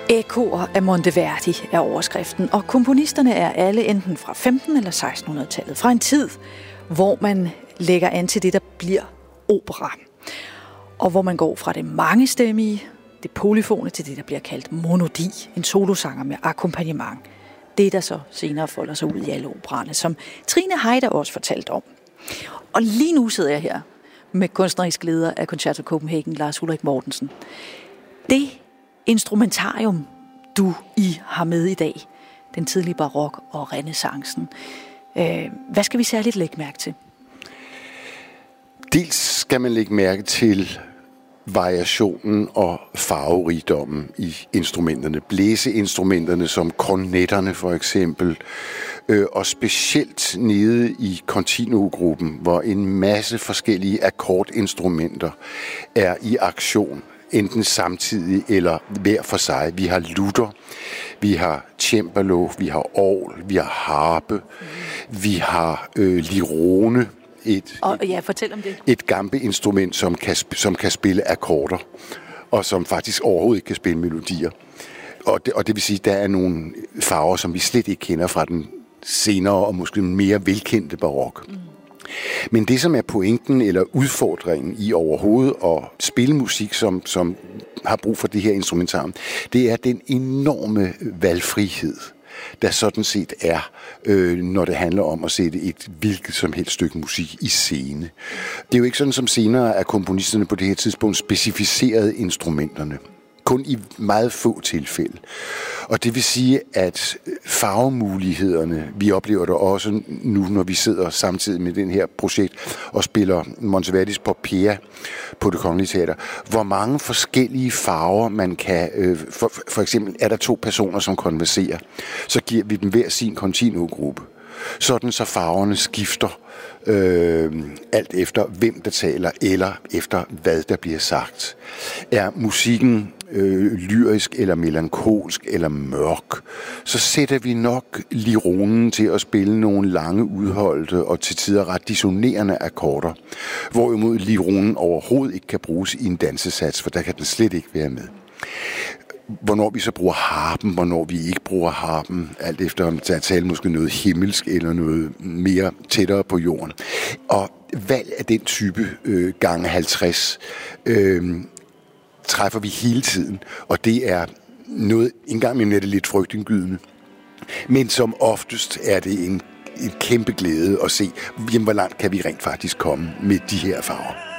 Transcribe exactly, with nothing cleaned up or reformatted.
Ekkoer af Monteverdi er overskriften, og komponisterne er alle enten fra femten- eller sekstenhundredetallet, fra en tid, hvor man lægger an til det, der bliver opera, og hvor man går fra det mangestemmige, det polyfone, til det, der bliver kaldt monodi, en solosanger med akkompagnement. Det, der så senere folder sig ud i alle operaerne, som Trine Heider også fortalte om. Og lige nu sidder jeg her med kunstnerisk leder af Concerto Copenhagen, Lars Ulrik Mortensen. Det instrumentarium, du I har med i dag, den tidlige barok og renæssancen, øh, hvad skal vi særligt lægge mærke til? Dels skal man lægge mærke til variationen og farverigdommen i instrumenterne. Blæseinstrumenterne som kornetterne for eksempel, øh, og specielt nede i continuo-gruppen, hvor en masse forskellige akkordinstrumenter er i aktion, enten samtidig eller hver for sig. Vi har lutter, vi har cembalo, vi har orgel, vi har harpe, vi har øh, lirone, Et, og, ja, fortæl om det. Et gambe-instrument, som kan, som kan spille akkorder, og som faktisk overhovedet ikke kan spille melodier. Og det, og det vil sige, at der er nogle farver, som vi slet ikke kender fra den senere og måske mere velkendte barok. Mm. Men det, som er pointen eller udfordringen i overhovedet at spille musik, som, som har brug for det her instrumentarium, det er den enorme valgfrihed, der sådan set er, øh, når det handler om at sætte et hvilket som helst stykke musik i scene. Det er jo ikke sådan, som senere er komponisterne på det her tidspunkt specificerede instrumenterne. Kun i meget få tilfælde. Og det vil sige, at farvemulighederne, vi oplever det også nu, når vi sidder samtidig med den her projekt og spiller Monteverdis Poppea på Det Kongelige Teater, hvor mange forskellige farver man kan, øh, for, for eksempel er der to personer, som konverserer, så giver vi dem hver sin continuo-gruppe. Sådan så farverne skifter øh, alt efter hvem der taler, eller efter hvad der bliver sagt. Er musikken øh, lyrisk eller melankolsk eller mørk, så sætter vi nok lironen til at spille nogle lange udholdte og til tider ret dissonerende akkorder, hvorimod lironen overhovedet ikke kan bruges i en dansesats, for der kan den slet ikke være med. Hvornår vi så bruger harpen, hvornår vi ikke bruger harpen, alt efter om der er tale måske noget himmelsk eller noget mere tættere på jorden. Og valg af den type øh, gange halvtreds øh, træffer vi hele tiden, og det er noget, en gang imellem er det lidt frygtindgydende, men som oftest er det en, en kæmpe glæde at se, jamen, hvor langt kan vi rent faktisk komme med de her farver.